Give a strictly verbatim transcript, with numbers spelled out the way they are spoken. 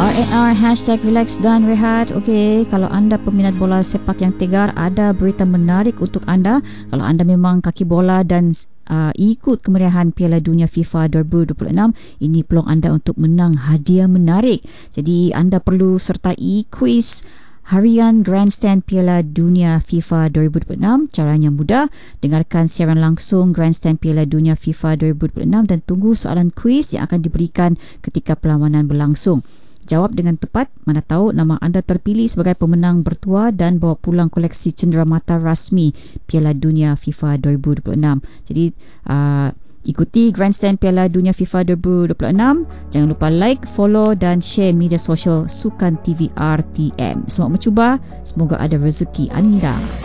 R and R, hashtag relax dan rehat. Okey, kalau anda peminat bola sepak yang tegar, ada berita menarik untuk anda. Kalau anda memang kaki bola dan uh, ikut kemeriahan Piala Dunia FIFA dua ribu dua puluh enam, ini peluang anda untuk menang hadiah menarik. Jadi anda perlu sertai kuis Harian Grandstand Piala Dunia FIFA dua ribu dua puluh enam. Caranya mudah. Dengarkan siaran langsung Grandstand Piala Dunia FIFA dua ribu dua puluh enam dan tunggu soalan kuis yang akan diberikan ketika perlawanan berlangsung. Jawab dengan tepat, mana tahu nama anda terpilih sebagai pemenang bertuah dan bawa pulang koleksi cenderamata rasmi Piala Dunia FIFA dua ribu dua puluh enam. Jadi uh, ikuti Grandstand Piala Dunia FIFA dua ribu dua puluh enam. Jangan lupa like, follow dan share media sosial Sukan T V R T M. Selamat mencuba, semoga ada rezeki anda.